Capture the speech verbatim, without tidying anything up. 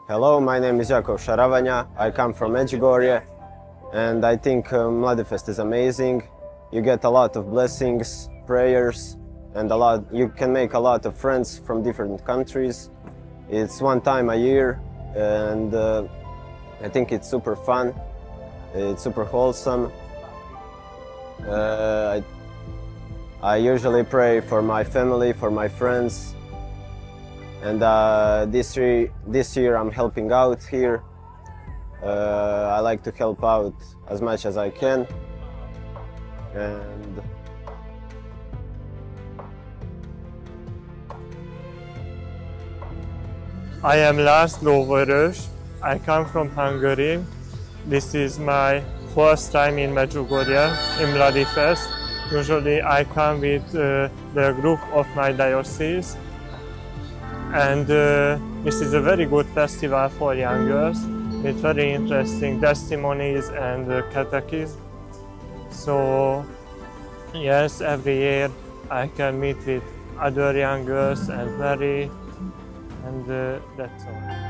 Hello, my name is Jakov Šaravanja. I come from Medjugorje, and I think uh, Mladifest is amazing. You get a lot of blessings, prayers, and a lot. You can make a lot of friends from different countries. It's one time a year, and uh, I think it's super fun. It's super wholesome. Uh, I, I usually pray for my family, for my friends. And uh, this, year, this year I'm helping out here. Uh, I like to help out as much as I can. And I am László Vörös. I come from Hungary. This is my first time in Medjugorje, in Mladifest. Usually I come with uh, the group of my diocese. And uh, this is a very good festival for young girls with very interesting testimonies and uh, catechism. So yes, every year I can meet with other young girls and marry, and uh, that's all.